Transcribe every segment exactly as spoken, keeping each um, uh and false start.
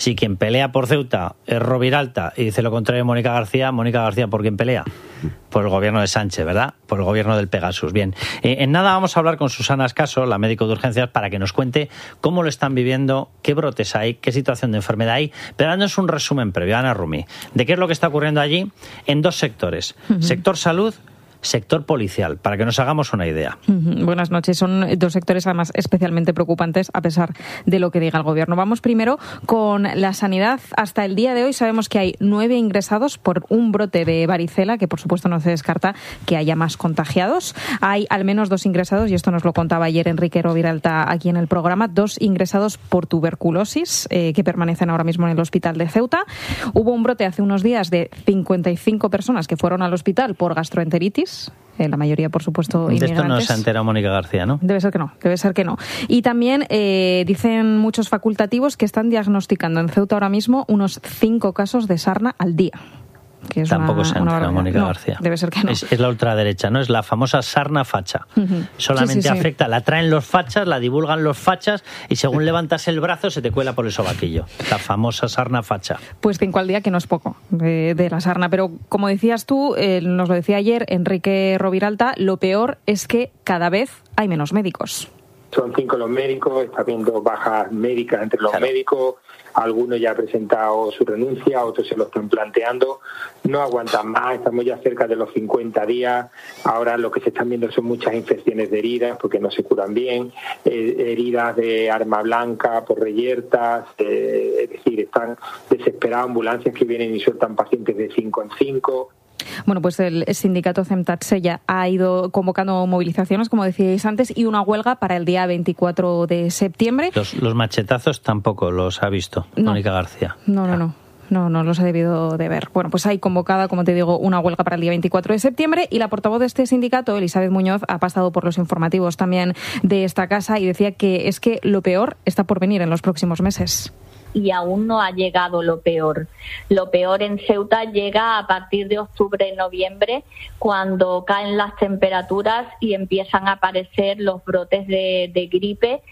Si quien pelea por Ceuta es Roviralta y dice lo contrario Mónica García, Mónica García, ¿por quién pelea? Por el gobierno de Sánchez, ¿verdad? Por el gobierno del Pegasus. Bien, eh, en nada vamos a hablar con Susana Ascaso, la médico de urgencias, para que nos cuente cómo lo están viviendo, qué brotes hay, qué situación de enfermedad hay, pero dándonos un resumen previo, Ana Rumi, de qué es lo que está ocurriendo allí en dos sectores. Uh-huh. Sector salud, sector policial, para que nos hagamos una idea. Uh-huh. Buenas noches. Son dos sectores además especialmente preocupantes a pesar de lo que diga el gobierno. Vamos primero con la sanidad. Hasta el día de hoy sabemos que hay nueve ingresados por un brote de varicela, que por supuesto no se descarta que haya más contagiados. Hay al menos dos ingresados, y esto nos lo contaba ayer Enrique Roviralta aquí en el programa, dos ingresados por tuberculosis eh, que permanecen ahora mismo en el hospital de Ceuta. Hubo un brote hace unos días de cincuenta y cinco personas que fueron al hospital por gastroenteritis. Eh, la mayoría, por supuesto, inmigrantes. De esto no se ha enterado Mónica García, ¿no? Debe ser que no, debe ser que no. Y también eh, dicen muchos facultativos que están diagnosticando en Ceuta ahora mismo unos cinco casos de sarna al día. Que es Tampoco una, se ha enterado Mónica no, García. Debe ser que no. Es, es la ultraderecha, ¿no? Es la famosa sarna facha. Uh-huh. Solamente sí, sí, afecta, sí. La traen los fachas, la divulgan los fachas y según levantas el brazo se te cuela por el sobaquillo. La famosa sarna facha. Pues cinco al día, que no es poco de, de la sarna. Pero como decías tú, eh, nos lo decía ayer Enrique Roviralta, lo peor es que cada vez hay menos médicos. Son cinco los médicos, está habiendo bajas médicas entre los claro. médicos, algunos ya han presentado su renuncia, otros se lo están planteando, no aguantan más, estamos ya cerca de los cincuenta días, ahora lo que se están viendo son muchas infecciones de heridas porque no se curan bien, eh, heridas de arma blanca por reyertas, eh, es decir, están desesperadas ambulancias que vienen y sueltan pacientes de cinco en cinco. Bueno, pues el sindicato CEMTATSE ya ha ido convocando movilizaciones, como decíais antes, y una huelga para el día veinticuatro de septiembre. Los, los machetazos tampoco los ha visto no. Mónica García. No, no, no. No, no los ha debido de ver. Bueno, pues hay convocada, como te digo, una huelga para el día veinticuatro de septiembre y la portavoz de este sindicato, Elizabeth Muñoz, ha pasado por los informativos también de esta casa y decía que es que lo peor está por venir en los próximos meses. Y aún no ha llegado lo peor. Lo peor en Ceuta llega a partir de octubre, noviembre, cuando caen las temperaturas y empiezan a aparecer los brotes de, de gripe,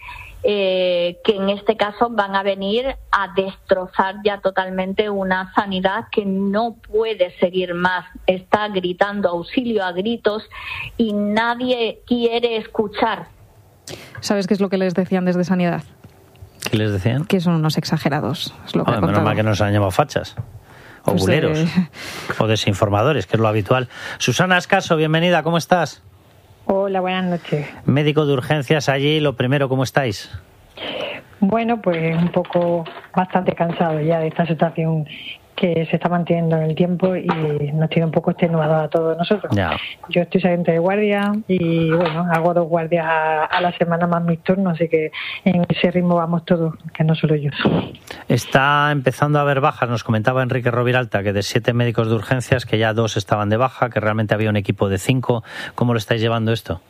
eh, que en este caso van a venir a destrozar ya totalmente una sanidad que no puede seguir más. Está gritando auxilio a gritos y nadie quiere escuchar. ¿Sabes qué es lo que les decían desde Sanidad? ¿Qué les decían? Que son unos exagerados. Es lo que oh, menos mal que nos han llamado fachas. O pues buleros. Eh... O desinformadores, que es lo habitual. Susana Ascaso, bienvenida, ¿cómo estás? Hola, buenas noches. Médico de urgencias allí, lo primero, ¿cómo estáis? Bueno, pues un poco bastante cansado ya de esta situación que se está manteniendo en el tiempo y nos tiene un poco extenuados a todos nosotros. Ya. Yo estoy saliente de guardia y bueno, hago dos guardias a, a la semana más mis turnos, así que en ese ritmo vamos todos, que no solo yo. Está empezando a haber bajas, nos comentaba Enrique Roviralta que de siete médicos de urgencias, que ya dos estaban de baja, que realmente había un equipo de cinco. ¿Cómo lo estáis llevando esto?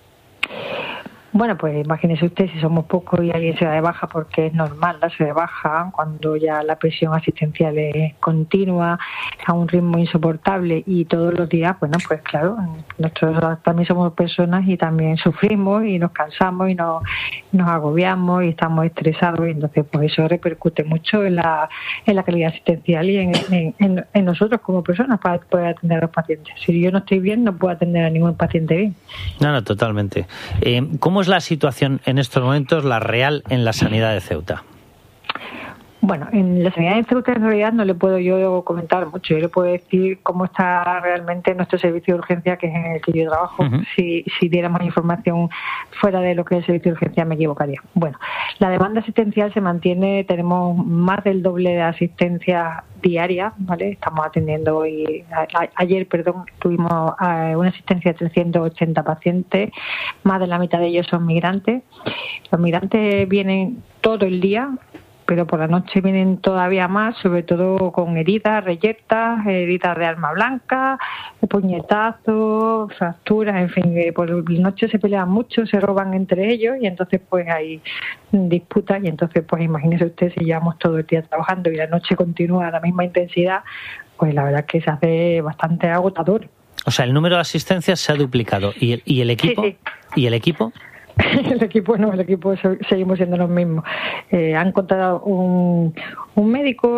Bueno, pues imagínese usted si somos pocos y alguien se da de baja, porque es normal darse de baja cuando ya la presión asistencial es continua, a un ritmo insoportable y todos los días, bueno, pues claro, nosotros también somos personas y también sufrimos y nos cansamos y nos, nos agobiamos y estamos estresados y entonces pues eso repercute mucho en la, en la calidad asistencial y en, en, en, en nosotros como personas para poder atender a los pacientes. Si yo no estoy bien, no puedo atender a ningún paciente bien. No, no, totalmente. Eh, ¿Cómo es la situación en estos momentos, la real, en la sanidad de Ceuta? Bueno, en la sanidad de Ceuta en realidad no le puedo yo comentar mucho. Yo le puedo decir cómo está realmente nuestro servicio de urgencia, que es en el que yo trabajo. Uh-huh. Si, si diéramos información fuera de lo que es el servicio de urgencia me equivocaría. Bueno, la demanda asistencial se mantiene, tenemos más del doble de asistencia diaria, ¿vale? Estamos atendiendo hoy, a, a, ayer, perdón, tuvimos a, una asistencia de trescientos ochenta pacientes, más de la mitad de ellos son migrantes. Los migrantes vienen todo el día, pero por la noche vienen todavía más, sobre todo con heridas, reyertas, heridas de arma blanca, puñetazos, fracturas, en fin, que por la noche se pelean mucho, se roban entre ellos y entonces pues hay disputas y entonces pues imagínese usted si llevamos todo el día trabajando y la noche continúa a la misma intensidad, pues la verdad es que se hace bastante agotador. O sea, el número de asistencias se ha duplicado y el, y el equipo, sí, sí. ¿Y el equipo? El equipo no, el equipo seguimos siendo los mismos. Eh, han contratado un, un médico